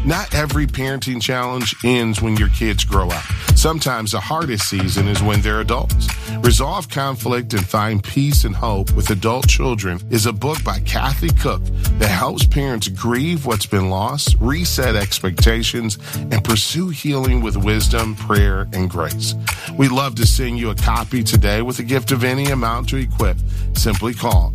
Not every parenting challenge ends when your kids grow up. Sometimes the hardest season is when they're adults. Resolve Conflict and Find Peace and Hope with Adult Children is a book by Kathy Cook that helps parents grieve what's been lost, reset expectations, and pursue healing with wisdom, prayer, and grace. We'd love to send you a copy today with a gift of any amount to Equip. Simply call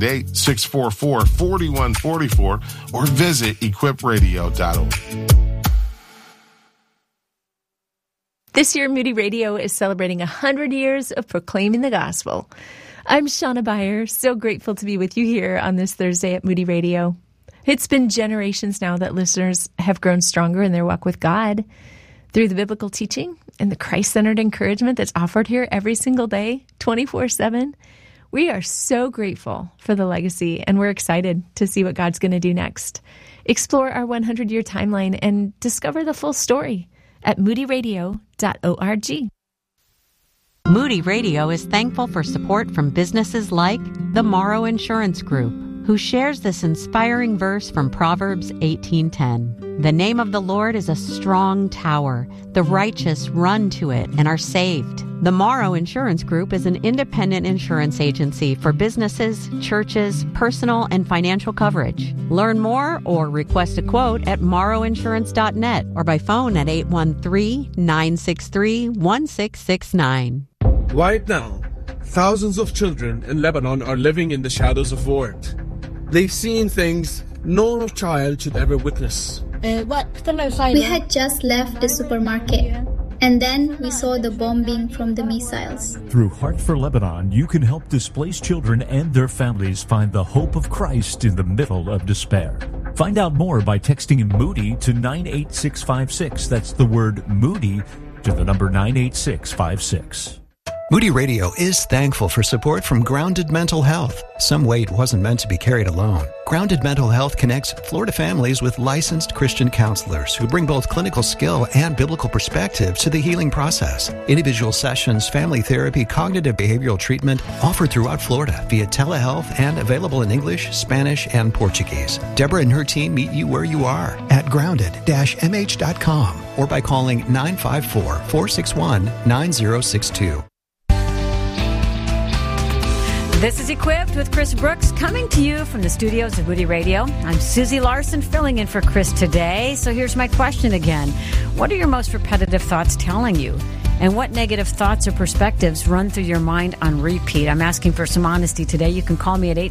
888-644-4144 or visit equipradio.org. This year, Moody Radio is celebrating 100 years of proclaiming the gospel. I'm Shauna Beyer, so grateful to be with you here on this Thursday at Moody Radio. It's been generations now that listeners have grown stronger in their walk with God through the biblical teaching and the Christ-centered encouragement that's offered here every single day, 24/7. We are so grateful for the legacy, and we're excited to see what God's going to do next. Explore our 100-year timeline and discover the full story at moodyradio.org. Moody Radio is thankful for support from businesses like the Morrow Insurance Group, who shares this inspiring verse from Proverbs 18:10. The name of the Lord is a strong tower. The righteous run to it and are saved. The Morrow Insurance Group is an independent insurance agency for businesses, churches, personal and financial coverage. Learn more or request a quote at morrowinsurance.net or by phone at 813-963-1669. Right now, thousands of children in Lebanon are living in the shadows of war. They've seen things no child should ever witness. We had just left the supermarket, and then we saw the bombing from the missiles. Through Heart for Lebanon, you can help displaced children and their families find the hope of Christ in the middle of despair. Find out more by texting Moody to 98656. That's the word Moody to the number 98656. Moody Radio is thankful for support from Grounded Mental Health. Some weight wasn't meant to be carried alone. Grounded Mental Health connects Florida families with licensed Christian counselors who bring both clinical skill and biblical perspective to the healing process. Individual sessions, family therapy, cognitive behavioral treatment offered throughout Florida via telehealth and available in English, Spanish, and Portuguese. Deborah and her team meet you where you are at grounded-mh.com or by calling 954-461-9062. This is Equipped with Chris Brooks, coming to you from the studios of Moody Radio. I'm Susie Larson, filling in for Chris today. So here's my question again. What are your most repetitive thoughts telling you? And what negative thoughts or perspectives run through your mind on repeat? I'm asking for some honesty today. You can call me at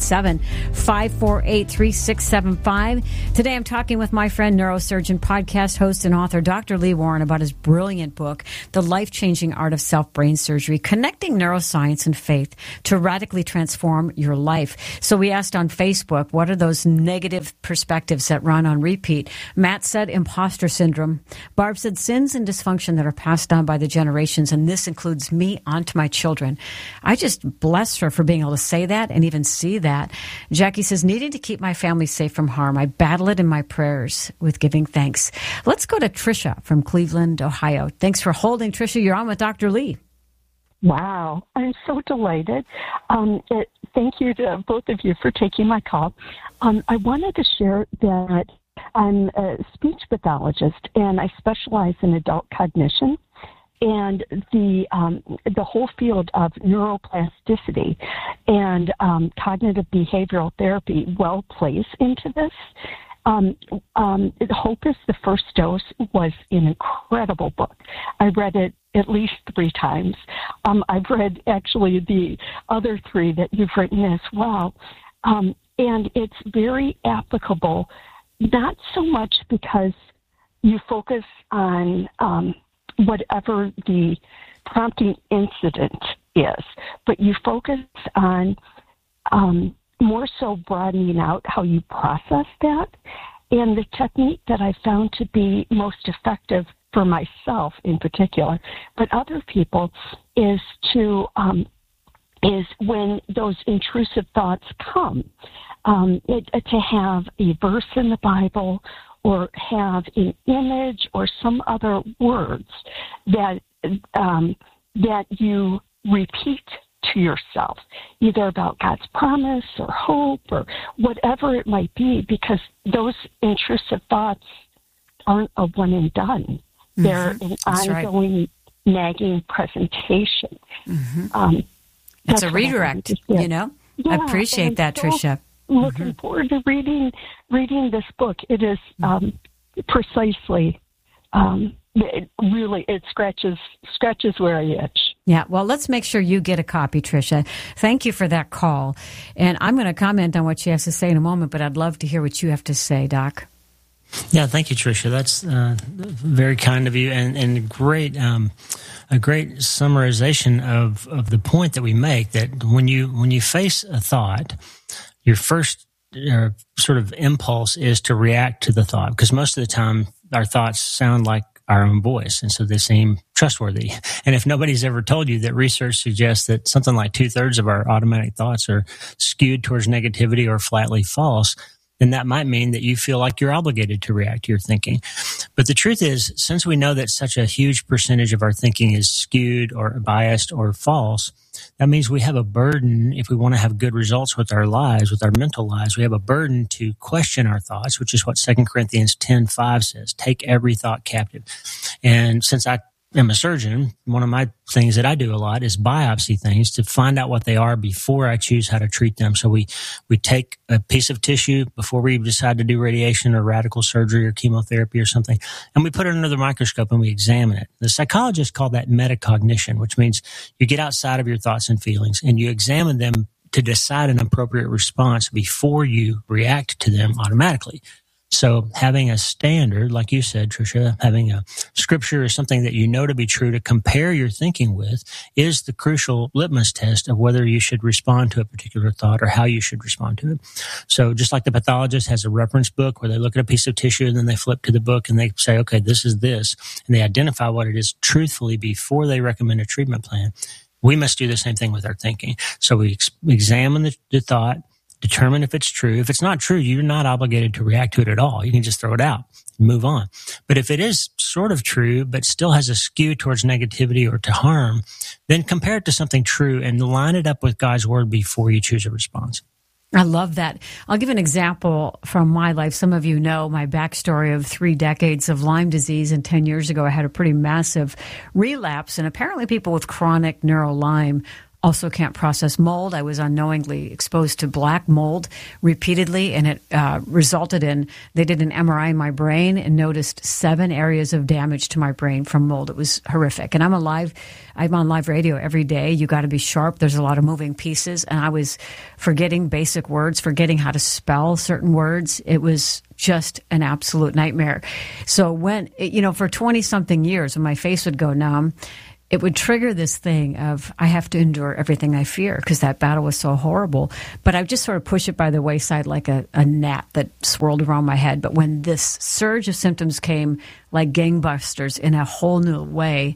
877-548-3675. Today I'm talking with my friend, neurosurgeon, podcast host, and author, Dr. Lee Warren, about his brilliant book, The Life-Changing Art of Self-Brain Surgery, Connecting Neuroscience and Faith to Radically Transform Your Life. So we asked on Facebook, what are those negative perspectives that run on repeat? Matt said imposter syndrome. Barb said sins and dysfunction that are passed on by the generations, and this includes me onto my children. I just bless her for being able to say that and even see that. Jackie says, needing to keep my family safe from harm. I battle it in my prayers with giving thanks. Let's go to Tricia from Cleveland, Ohio. Thanks for holding, Tricia. You're on with Dr. Lee. Wow, I'm so delighted. Thank you to both of you for taking my call. I wanted to share that I'm a speech pathologist, and I specialize in adult cognition. And the whole field of neuroplasticity and cognitive behavioral therapy well plays into this. Hope is the First Dose was an incredible book. I read it at least 3 times. I've read actually the other 3 that you've written as well. And it's very applicable, not so much because you focus on whatever the prompting incident is, but you focus on more so broadening out how you process that. And the technique that I found to be most effective for myself in particular, but other people, is when those intrusive thoughts come, to have a verse in the Bible or have an image or some other words that you repeat to yourself, either about God's promise or hope or whatever it might be, because those intrusive thoughts aren't a one and done. They're an ongoing nagging presentation. It's a redirect, you know? Yeah, I appreciate that, Tricia. Looking forward to reading this book. It is precisely, it scratches where I itch. Yeah, well, let's make sure you get a copy, Tricia. Thank you for that call. And I'm going to comment on what she has to say in a moment, but I'd love to hear what you have to say, Doc. Yeah, thank you, Tricia. That's very kind of you, and a great summarization of the point that we make, that when you face a thought, your first sort of impulse is to react to the thought, because most of the time our thoughts sound like our own voice, and so they seem trustworthy. And if nobody's ever told you that research suggests that something like 2/3 of our automatic thoughts are skewed towards negativity or flatly false, then that might mean that you feel like you're obligated to react to your thinking. But the truth is, since we know that such a huge percentage of our thinking is skewed or biased or false, that means we have a burden. If we want to have good results with our lives, with our mental lives, we have a burden to question our thoughts, which is what 2 Corinthians 10:5 says, take every thought captive. And since I am a surgeon, one of my things that I do a lot is biopsy things to find out what they are before I choose how to treat them. So we take a piece of tissue before we decide to do radiation or radical surgery or chemotherapy or something, and we put it under the microscope and we examine it. The psychologists call that metacognition, which means you get outside of your thoughts and feelings and you examine them to decide an appropriate response before you react to them automatically. So having a standard, like you said, Tricia, having a scripture or something that you know to be true to compare your thinking with is the crucial litmus test of whether you should respond to a particular thought or how you should respond to it. So just like the pathologist has a reference book where they look at a piece of tissue and then they flip to the book and they say, okay, this is this, and they identify what it is truthfully before they recommend a treatment plan, we must do the same thing with our thinking. So we examine the thought, determine if it's true. If it's not true, you're not obligated to react to it at all. You can just throw it out and move on. But if it is sort of true, but still has a skew towards negativity or to harm, then compare it to something true and line it up with God's word before you choose a response. I love that. I'll give an example from my life. Some of you know my backstory of 3 decades of Lyme disease, and 10 years ago I had a pretty massive relapse, and apparently people with chronic neuro-Lyme also can't process mold. I was unknowingly exposed to black mold repeatedly, and it resulted in, they did an MRI in my brain and noticed 7 areas of damage to my brain from mold. It was horrific. And I'm on live radio every day. You got to be sharp. There's a lot of moving pieces. And I was forgetting basic words, forgetting how to spell certain words. It was just an absolute nightmare. So when, for 20-something years, when my face would go numb, it would trigger this thing of, I have to endure everything I fear, because that battle was so horrible. But I would just sort of push it by the wayside like a gnat that swirled around my head. But when this surge of symptoms came like gangbusters in a whole new way,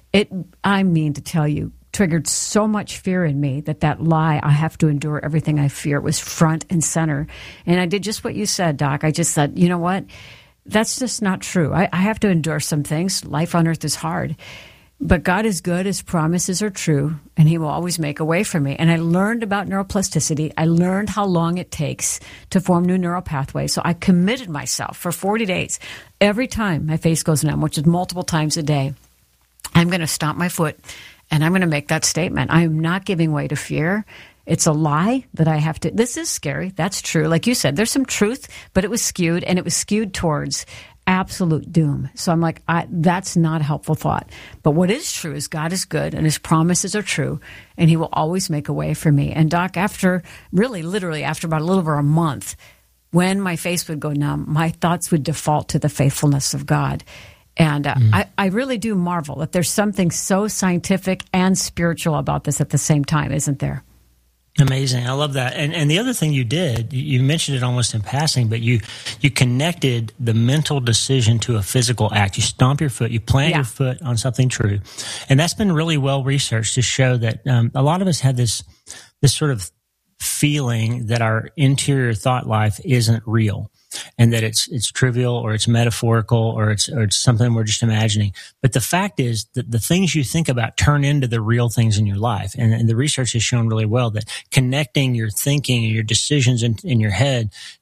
I mean to tell you, triggered so much fear in me that lie, I have to endure everything I fear, was front and center. And I did just what you said, Doc. I just said, you know what? That's just not true. I have to endure some things. Life on earth is hard. But God is good, His promises are true, and He will always make a way for me. And I learned about neuroplasticity. I learned how long it takes to form new neural pathways. So I committed myself for 40 days. Every time my face goes numb, which is multiple times a day, I'm going to stomp my foot, and I'm going to make that statement. I am not giving way to fear. It's a lie that I have to. This is scary. That's true. Like you said, there's some truth, but it was skewed, and it was skewed towards absolute doom. So I'm like, that's not a helpful thought. But what is true is God is good and His promises are true, and He will always make a way for me. And Doc, literally after about a little over a month, when my face would go numb, my thoughts would default to the faithfulness of God. And I really do marvel that there's something so scientific and spiritual about this at the same time, isn't there? Amazing. I love that. And the other thing you did, you mentioned it almost in passing, but you connected the mental decision to a physical act. You stomp your foot, you plant your foot on something true. And that's been really well researched to show that a lot of us have this sort of feeling that our interior thought life isn't real, and that it's trivial or it's metaphorical or it's something we're just imagining. But the fact is that the things you think about turn into the real things in your life. And the research has shown really well that connecting your thinking and your decisions in your head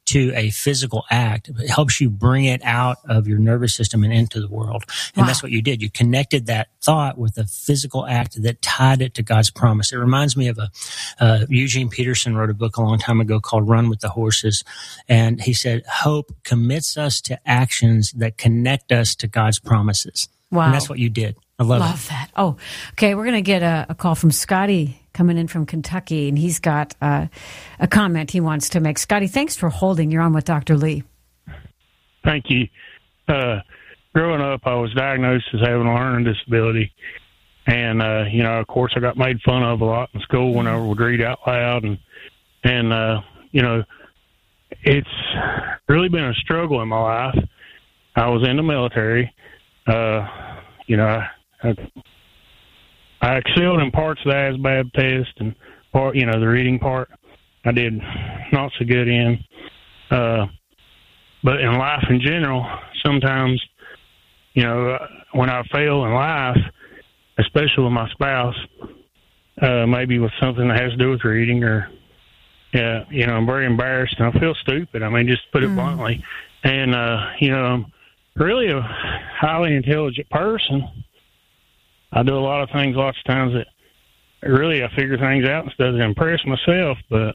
to a physical act. It helps you bring it out of your nervous system and into the world. And that's what you did. You connected that thought with a physical act that tied it to God's promise. It reminds me of Eugene Peterson wrote a book a long time ago called Run with the Horses. And he said, hope commits us to actions that connect us to God's promises. Wow. And that's what you did. I love that. Oh, okay. We're going to get a call from Scotty coming in from Kentucky, and he's got a comment he wants to make. Scotty, thanks for holding. You're on with Dr. Lee. Thank you. Growing up, I was diagnosed as having a learning disability. And, of course, I got made fun of a lot in school when I would read out loud. And it's really been a struggle in my life. I was in the military. I excelled in parts of the ASVAB test and part, the reading part I did not so good in. But in life in general, sometimes, when I fail in life, especially with my spouse, maybe with something that has to do with reading or, I'm very embarrassed and I feel stupid. I mean, just to put it bluntly. And, I'm really a highly intelligent person. I do a lot of things lots of times that really I figure things out instead of impress myself, but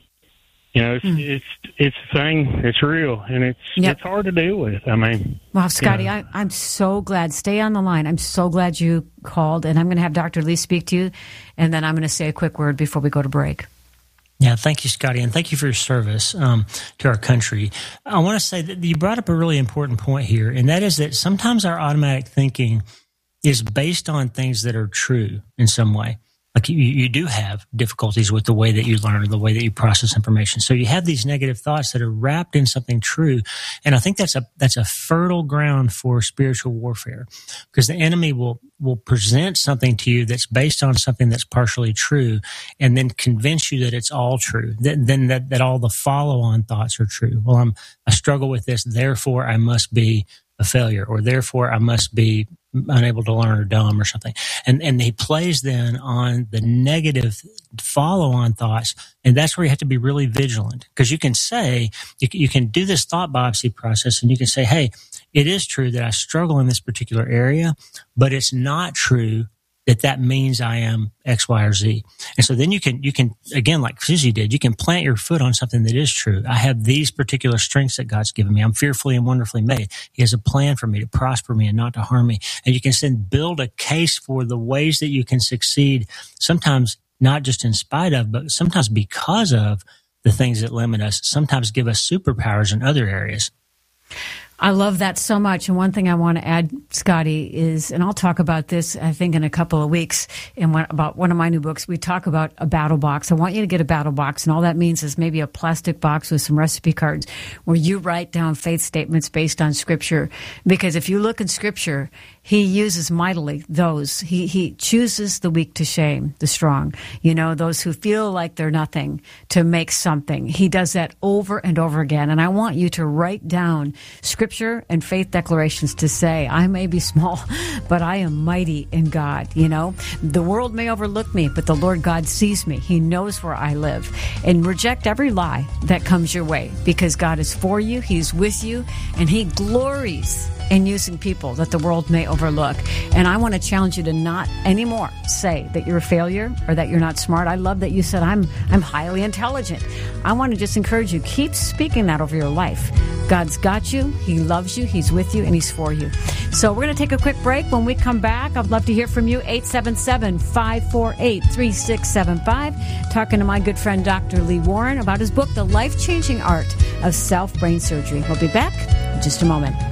it's a thing. It's real, and it's hard to deal with. I mean, well, Scotty, I'm so glad. Stay on the line. I'm so glad you called, and I'm going to have Dr. Lee speak to you, and then I'm going to say a quick word before we go to break. Yeah, thank you, Scotty, and thank you for your service to our country. I want to say that you brought up a really important point here, and that is that sometimes our automatic thinking is based on things that are true in some way. Like you do have difficulties with the way that you learn or the way that you process information. So you have these negative thoughts that are wrapped in something true. And I think that's a fertile ground for spiritual warfare, because the enemy will present something to you that's based on something that's partially true and then convince you that it's all true, that all the follow-on thoughts are true. Well, I struggle with this, therefore I must be a failure, or therefore I must be unable to learn or dumb or something. And he plays then on the negative follow-on thoughts. And that's where you have to be really vigilant, because you can say, you can do this thought biopsy process and you can say, hey, it is true that I struggle in this particular area, but it's not true that means I am X, Y, or Z. And so then you can, again, like Susie did, you can plant your foot on something that is true. I have these particular strengths that God's given me. I'm fearfully and wonderfully made. He has a plan for me to prosper me and not to harm me. And you can then build a case for the ways that you can succeed, sometimes not just in spite of, but sometimes because of the things that limit us, sometimes give us superpowers in other areas. I love that so much. And one thing I want to add, Scotty, is, and I'll talk about this, I think, in a couple of weeks, about one of my new books, we talk about a battle box. I want you to get a battle box, and all that means is maybe a plastic box with some recipe cards where you write down faith statements based on Scripture. Because if you look in Scripture, he uses mightily those. He chooses the weak to shame the strong. Those who feel like they're nothing to make something. He does that over and over again. And I want you to write down Scripture and faith declarations to say, I may be small, but I am mighty in God. The world may overlook me, but the Lord God sees me. He knows where I live. And reject every lie that comes your way, because God is for you. He's with you, and he glories in using people that the world may overlook. And I want to challenge you to not anymore say that you're a failure or that you're not smart. I love that you said, I'm highly intelligent. I want to just encourage you, keep speaking that over your life. God's got you. He loves you. He's with you, and he's for you. So we're going to take a quick break. When we come back, I'd love to hear from you. 877-548-3675. Talking to my good friend, Dr. Lee Warren, about his book, The Life-Changing Art of Self-Brain Surgery. We'll be back in just a moment.